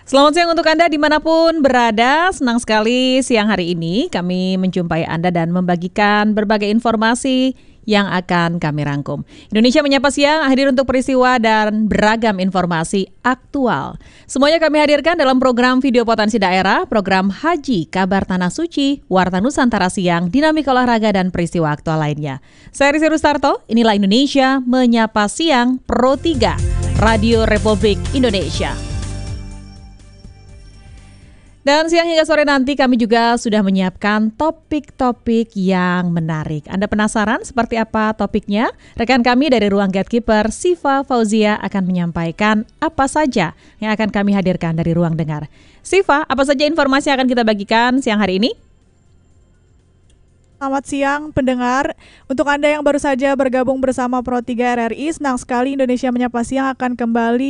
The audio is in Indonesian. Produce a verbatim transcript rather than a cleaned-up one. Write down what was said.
Selamat siang untuk Anda dimanapun berada. Senang sekali siang hari ini kami menjumpai Anda dan membagikan berbagai informasi yang akan kami rangkum. Indonesia Menyapa Siang hadir untuk peristiwa dan beragam informasi aktual. Semuanya kami hadirkan dalam program Video Potensi Daerah, program Haji, Kabar Tanah Suci, Warta Nusantara Siang, Dinamika Olahraga dan peristiwa aktual lainnya. Saya Rizky Rustarto, inilah Indonesia Menyapa Siang Pro tiga, Radio Republik Indonesia. Dan siang hingga sore nanti kami juga sudah menyiapkan topik-topik yang menarik. Anda penasaran seperti apa topiknya? Rekan kami dari Ruang Gatekeeper, Siva Fauzia akan menyampaikan apa saja yang akan kami hadirkan dari Ruang Dengar. Siva, apa saja informasi yang akan kita bagikan siang hari ini? Selamat siang pendengar. Untuk Anda yang baru saja bergabung bersama Pro tiga R R I, senang sekali Indonesia Menyapa Siang akan kembali